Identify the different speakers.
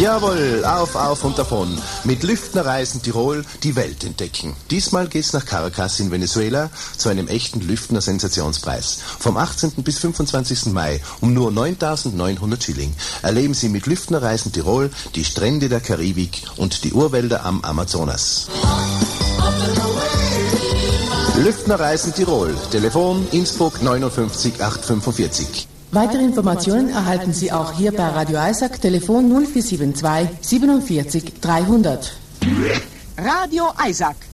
Speaker 1: Jawohl, auf und davon. Mit Lüftner Reisen Tirol die Welt entdecken. Diesmal geht's nach Caracas in Venezuela zu einem echten Lüftner Sensationspreis. Vom 18. bis 25. Mai um nur 9.900 Schilling erleben Sie mit Lüftner Reisen Tirol die Strände der Karibik und die Urwälder am Amazonas. Lüftner Reisen Tirol. Telefon Innsbruck 59 845.
Speaker 2: Weitere Informationen erhalten Sie auch hier bei Radio Isaac, Telefon 0472 47 300.
Speaker 3: Radio Isaac.